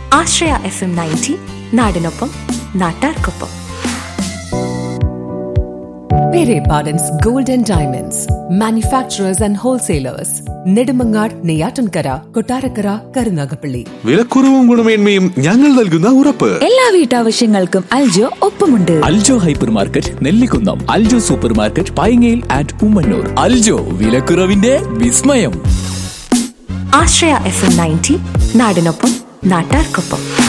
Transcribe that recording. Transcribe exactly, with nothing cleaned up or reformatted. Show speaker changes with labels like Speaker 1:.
Speaker 1: ആശ്രയ F M ninety, നാടിനൊപ്പം നാട്ടാർക്കൊപ്പം.
Speaker 2: Pere Pardon's Gold and Diamonds, manufacturers and wholesalers, Nedumangad, Neyyattinkara, Kottarakkara, Karunagappally.
Speaker 3: വിലക്കുറവും ഗുണമേന്മയും ഞങ്ങൾ നൽകുന്ന ഉറപ്പ്.
Speaker 4: എല്ലാ വീട്ടാവശ്യങ്ങൾക്കും അൽജോ ഒപ്പമുണ്ട്.
Speaker 5: Aljo hyper market, Nellikunnam. Aljo super market, പൈങ്ങയിൽ and Ummannoor. Aljo, വിലക്കുറവിന്റെ വിസ്മയം.
Speaker 1: ആശ്രയ എഫ് എം നയൻറ്റി, നാടിനൊപ്പം നാട്ടാർക്കൊപ്പം.